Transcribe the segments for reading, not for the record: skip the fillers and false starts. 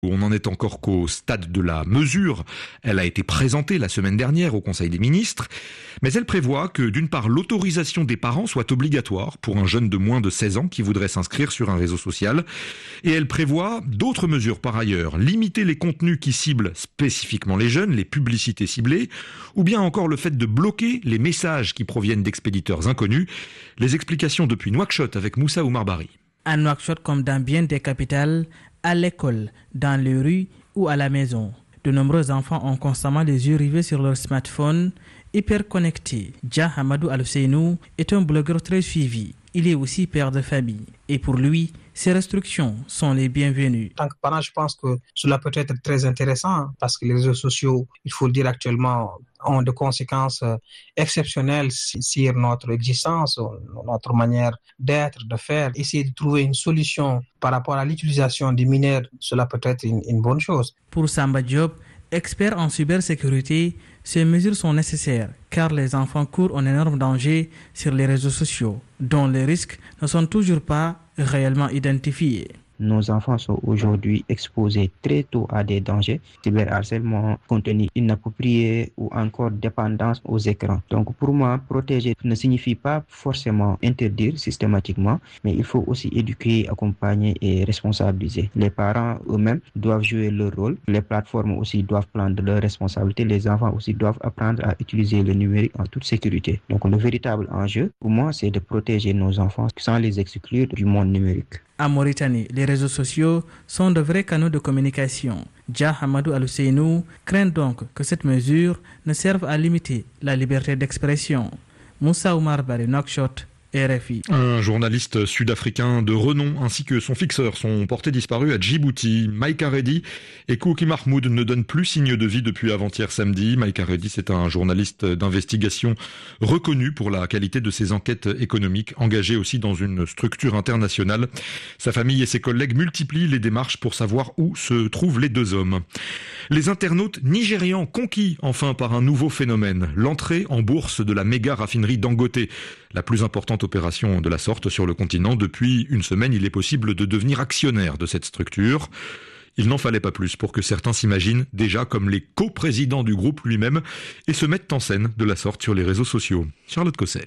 On n'en est encore qu'au stade de la mesure. Elle a été présentée la semaine dernière au Conseil des ministres, mais elle prévoit que d'une part l'autorisation des parents soit obligatoire pour un jeune de moins de 16 ans qui voudrait s'inscrire sur un réseau social, et elle prévoit d'autres mesures par ailleurs, limiter les contenus qui ciblent spécifiquement les jeunes, les publicités ciblées, ou bien encore le fait de bloquer les messages qui proviennent d'expéditeurs inconnus. Les explications depuis Nouakchott avec Moussa Oumar-Bari. À Nouakchott comme dans bien des capitales, à l'école, dans les rues ou à la maison, de nombreux enfants ont constamment les yeux rivés sur leur smartphone, hyper connectés. Dia Hamadou Al-Seynou est un blogueur très suivi. Il est aussi père de famille. Et pour lui, ces restrictions sont les bienvenues. En tant que parent, je pense que cela peut être très intéressant parce que les réseaux sociaux, il faut le dire actuellement, ont des conséquences exceptionnelles sur notre existence, notre manière d'être, de faire. Essayer de trouver une solution par rapport à l'utilisation des mineurs, cela peut être une bonne chose. Pour Samba Diop, expert en cybersécurité, ces mesures sont nécessaires car les enfants courent un énorme danger sur les réseaux sociaux, dont les risques ne sont toujours pas réellement identifiés. Nos enfants sont aujourd'hui exposés très tôt à des dangers, cyberharcèlement, contenu inapproprié ou encore dépendance aux écrans. Donc pour moi, protéger ne signifie pas forcément interdire systématiquement, mais il faut aussi éduquer, accompagner et responsabiliser. Les parents eux-mêmes doivent jouer leur rôle, les plateformes aussi doivent prendre leurs responsabilités, les enfants aussi doivent apprendre à utiliser le numérique en toute sécurité. Donc le véritable enjeu, pour moi, c'est de protéger nos enfants sans les exclure du monde numérique. En Mauritanie, les réseaux sociaux sont de vrais canaux de communication. Dia Hamadou Al-Seynou craint donc que cette mesure ne serve à limiter la liberté d'expression. Moussa Oumar-Bari, Nouakchott, RFI. Un journaliste sud-africain de renom ainsi que son fixeur sont portés disparus à Djibouti. Maïka Reddy et Kouki Mahmoud ne donnent plus signe de vie depuis avant-hier samedi. Maïka Reddy, c'est un journaliste d'investigation reconnu pour la qualité de ses enquêtes économiques, engagé aussi dans une structure internationale. Sa famille et ses collègues multiplient les démarches pour savoir où se trouvent les deux hommes. Les internautes nigérians conquis enfin par un nouveau phénomène, l'entrée en bourse de la méga raffinerie Dangote. La plus importante opération de la sorte sur le continent. Depuis une semaine, il est possible de devenir actionnaire de cette structure. Il n'en fallait pas plus pour que certains s'imaginent déjà comme les coprésidents du groupe lui-même et se mettent en scène de la sorte sur les réseaux sociaux. Charlotte Cosset.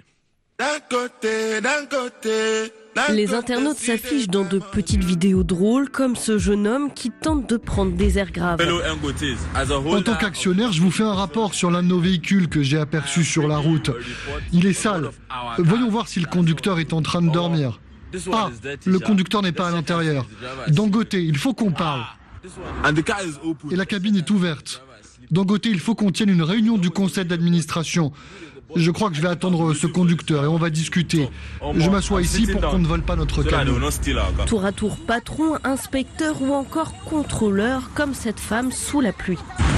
Les internautes s'affichent dans de petites vidéos drôles comme ce jeune homme qui tente de prendre des airs graves. En tant qu'actionnaire, je vous fais un rapport sur l'un de nos véhicules que j'ai aperçu sur la route. Il est sale. Voyons voir si le conducteur est en train de dormir. Ah, le conducteur n'est pas à l'intérieur. Dangote, il faut qu'on parle. Et la cabine est ouverte. Dangote, il faut qu'on tienne une réunion du conseil d'administration. Je crois que je vais attendre ce conducteur et on va discuter. Je m'assois ici pour qu'on ne vole pas notre camion. Tour à tour patron, inspecteur ou encore contrôleur, comme cette femme sous la pluie.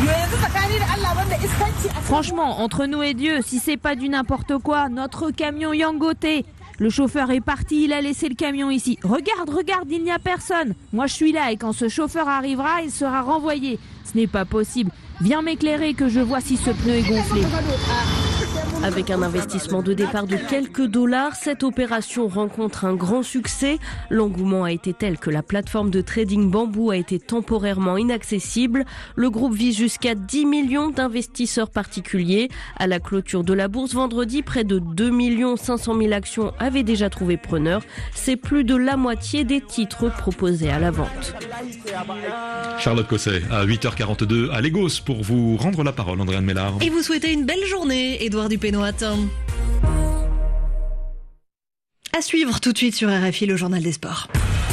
Franchement, entre nous et Dieu, si c'est pas du n'importe quoi, notre camion Yangote. Le chauffeur est parti, il a laissé le camion ici. Regarde, il n'y a personne. Moi je suis là et quand ce chauffeur arrivera, il sera renvoyé. Ce n'est pas possible. Viens m'éclairer que je vois si ce pneu est gonflé. Avec un investissement de départ de quelques dollars, cette opération rencontre un grand succès. L'engouement a été tel que la plateforme de trading Bamboo a été temporairement inaccessible. Le groupe vise jusqu'à 10 millions d'investisseurs particuliers. À la clôture de la bourse vendredi, près de 2 500 000 actions avaient déjà trouvé preneur. C'est plus de la moitié des titres proposés à la vente. Charlotte Cosset, à 8h42 à Lagos pour vous rendre la parole, Andréane Mélard. Et vous souhaitez une belle journée, Édouard Dupénoat. À suivre tout de suite sur RFI, le journal des sports.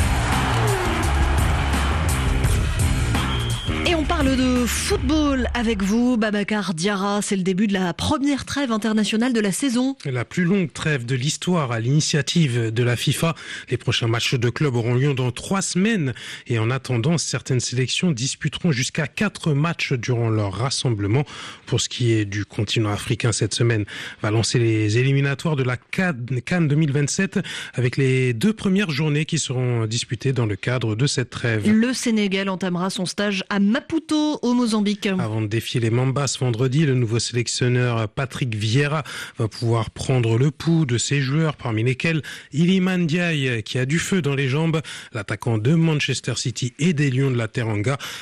Et on parle de football avec vous, Babacar Diarra. C'est le début de la première trêve internationale de la saison. La plus longue trêve de l'histoire à l'initiative de la FIFA. Les prochains matchs de club auront lieu dans 3 semaines. Et en attendant, certaines sélections disputeront jusqu'à 4 matchs durant leur rassemblement. Pour ce qui est du continent africain, cette semaine va lancer les éliminatoires de la CAN 2027 avec les 2 premières journées qui seront disputées dans le cadre de cette trêve. Le Sénégal entamera son stage à Maputo Maputo au Mozambique. Avant de défier les Mambas vendredi, le nouveau sélectionneur Patrick Vieira va pouvoir prendre le pouls de ses joueurs, parmi lesquels Iliman Ndiaye qui a du feu dans les jambes. L'attaquant de Manchester City et des Lions de la Teranga